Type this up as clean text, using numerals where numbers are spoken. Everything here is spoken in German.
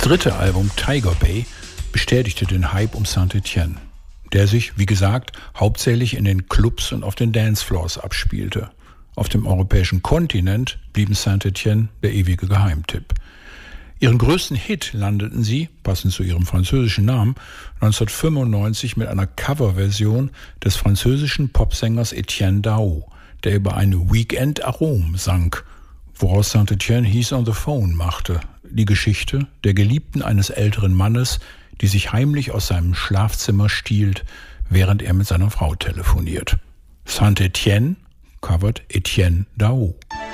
dritte Album Tiger Bay bestätigte den Hype um Saint-Étienne, der sich, wie gesagt, hauptsächlich in den Clubs und auf den Dancefloors abspielte. Auf dem europäischen Kontinent blieben Saint-Étienne der ewige Geheimtipp. Ihren größten Hit landeten sie, passend zu ihrem französischen Namen, 1995 mit einer Coverversion des französischen Popsängers Etienne Dao, der über eine Weekend Arôme sang, woraus Saint-Étienne He's on the Phone machte, die Geschichte der Geliebten eines älteren Mannes, die sich heimlich aus seinem Schlafzimmer stiehlt, während er mit seiner Frau telefoniert. Saint-Étienne covert Etienne Dao.